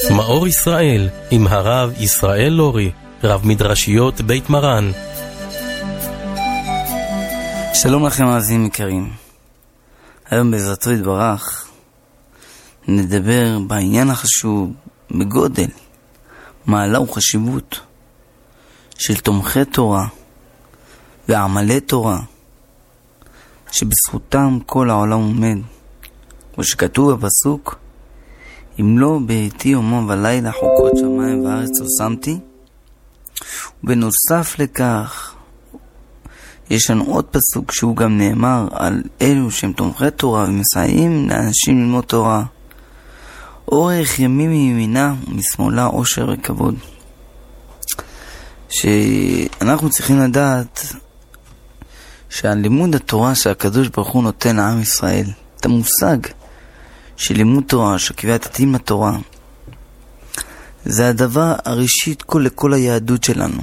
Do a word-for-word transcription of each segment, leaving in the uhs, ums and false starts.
מאור ישראל עם הרב ישראל לורי, רב מדרשיות בית מרן. שלום לכם מאזינים יקרים. היום בעזרתו יתברך נדבר בעניין החשוב בגודל, מעלה וחשיבות של תומכי תורה ועמלי תורה, שבזכותם כל העולם עומד, כמו שכתוב בפסוק, אם לא ביתי יומם ולילה חוקות שמיים וארץ לא שמתי. ובנוסף לכך יש לנו עוד פסוק שהוא גם נאמר על אלו שהם תומכי תורה ומסייעים לאנשים ללמוד תורה, אורך ימים מימינה ומשמאלה עושר וכבוד. שאנחנו צריכים לדעת שעל לימוד התורה שהקדוש ברוך הוא נותן לעם ישראל, את המושג של לימוד תורה, שקביעת עתים לתורה, זה הדבר הראשית כל לכל היהדות שלנו.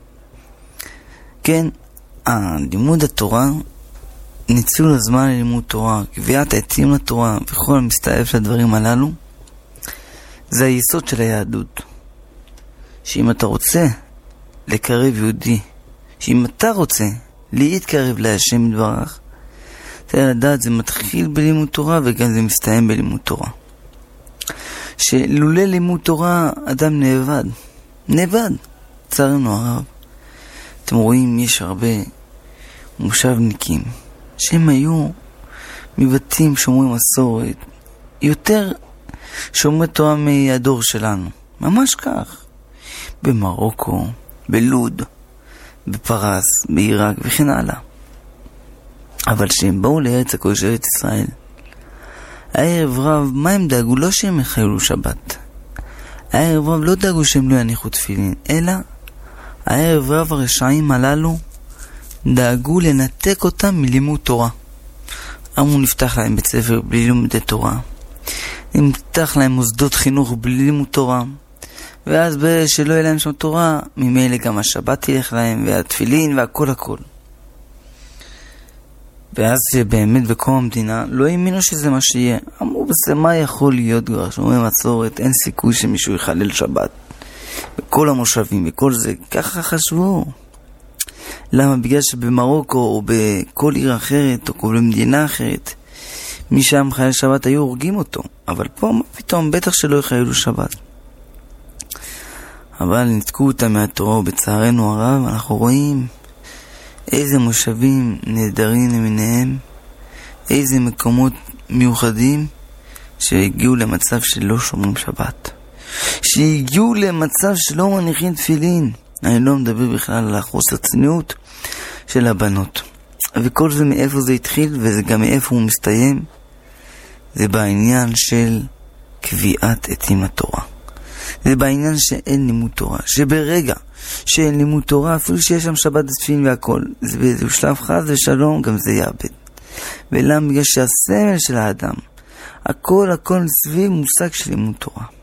כן, לימוד התורה, ניצול הזמן ללימוד תורה, קביעת עתים לתורה וכל המסתעף של הדברים הללו, זה היסוד של היהדות. שאם אתה רוצה לקרב יהודי, שאם אתה רוצה להתקרב להשם יתברך, צריך לדעת, זה מתחיל בלימוד תורה וגם זה מסתיים בלימוד תורה. שלולא לימוד תורה אדם נאבד, נאבד, צערנו הרב. אתם רואים, יש הרבה מושבניקים שהם היו מבתים שומרי מסורת, יותר שומרי תורה מהדור שלנו, ממש כך, במרוקו, בלוד, בפרס, בעיראק וכן הלאה. אבל כשהם באו לארץ הקודש, ארץ ישראל, הערב רב, מה הם דאגו? לא שהם יחיילו שבת. הערב רב לא דאגו שהם לא יניחו תפילין, אלא הערב רב הרשעים הללו דאגו לנתק אותם מלימוד תורה. אמרו, נפתח להם בית ספר בלי לימודי תורה, נפתח להם מוסדות חינוך בלי לימוד תורה, ואז שלא יהיה להם שם תורה, ממילא גם השבת תלך להם, והתפילין והכל הכל. ואז שבאמת בכל המדינה לא האמינו שזה מה שיהיה. אמרו, בזה מה יכול להיות כבר? שומרי מסורת, אין סיכוי שמישהו יחלל שבת. בכל המושבים, בכל זה, ככה חשבו. למה? בגלל שבמרוקו או בכל עיר אחרת או כל מדינה אחרת, מי שם חייל שבת היו הורגים אותו. אבל פה פתאום בטח שלא יחללו שבת. אבל נתקו אותם מהתורה, ובצערנו הרב אנחנו רואים איזה מושבים נהדרים למיניהם, איזה מקומות מיוחדים שהגיעו למצב שלא שומרים שבת, שהגיעו למצב שלא מניחים תפילין. אני לא מדבר בכלל על החוסר צניעות של הבנות. וכל זה מאיפה זה התחיל, וזה גם מאיפה הוא מסתיים, זה בעניין של קביעת עתים התורה. זה בעניין שאין לימוד תורה, שברגע שאין לימוד תורה, אפילו שיש שם שבת תפילין והכל, זה באיזשהו שלב חס ושלום, גם זה יאבד. ולמה? בגלל שהסמל של האדם, הכל הכל סביב מושג של לימוד תורה.